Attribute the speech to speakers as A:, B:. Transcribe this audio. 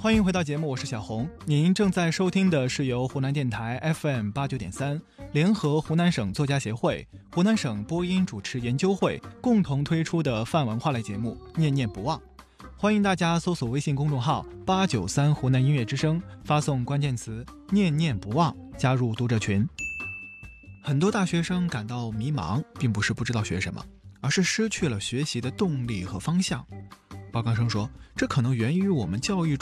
A: 欢迎回到节目，我是小红。您正在收听的是由湖南电台 FM89.3 联合湖南省作家协会、湖南省播音主持研究会共同推出的泛文化类节目《念念不忘》。欢迎大家搜索微信公众号893湖南音乐之声，发送关键词念念不忘加入读者群。很多大学生感到迷茫，并不是不知道学什么，而是失去了学习的动力和方向。报告生说，这可能源于我们教育